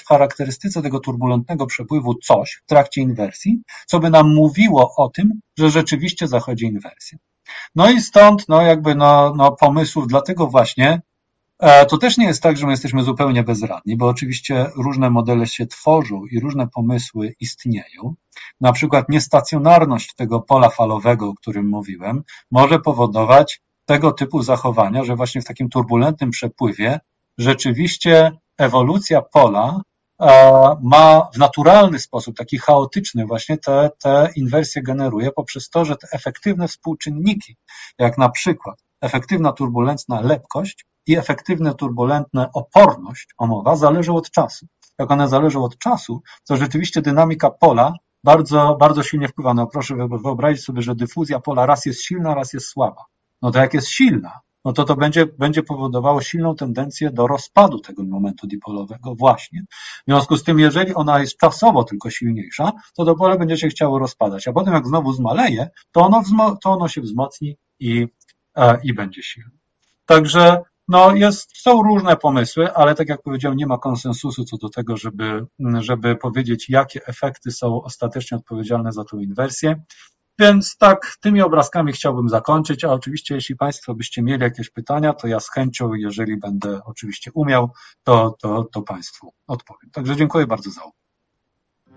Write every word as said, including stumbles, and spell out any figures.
w charakterystyce tego turbulentnego przepływu coś w trakcie inwersji, co by nam mówiło o tym, że rzeczywiście zachodzi inwersja. No i stąd no jakby no, no pomysłów, dlatego właśnie to też nie jest tak, że my jesteśmy zupełnie bezradni, bo oczywiście różne modele się tworzą i różne pomysły istnieją. Na przykład niestacjonarność tego pola falowego, o którym mówiłem, może powodować tego typu zachowania, że właśnie w takim turbulentnym przepływie rzeczywiście ewolucja pola ma w naturalny sposób, taki chaotyczny właśnie te, te inwersje generuje poprzez to, że te efektywne współczynniki, jak na przykład efektywna turbulentna lepkość i efektywna turbulentna oporność omowa zależą od czasu. Jak one zależą od czasu, to rzeczywiście dynamika pola bardzo, bardzo silnie wpływa. No proszę wyobrazić sobie, że dyfuzja pola raz jest silna, raz jest słaba. No to jak jest silna, no to to będzie, będzie powodowało silną tendencję do rozpadu tego momentu dipolowego właśnie. W związku z tym, jeżeli ona jest czasowo tylko silniejsza, to to pole będzie się chciało rozpadać, a potem jak znowu zmaleje, to ono, to ono się wzmocni i, e, i będzie silne. Także no jest, są różne pomysły, ale tak jak powiedziałem, nie ma konsensusu co do tego, żeby, żeby powiedzieć, jakie efekty są ostatecznie odpowiedzialne za tą inwersję. Więc tak, tymi obrazkami chciałbym zakończyć, a oczywiście jeśli Państwo byście mieli jakieś pytania, to ja z chęcią, jeżeli będę oczywiście umiał, to, to, to Państwu odpowiem. Także dziękuję bardzo za uwagę.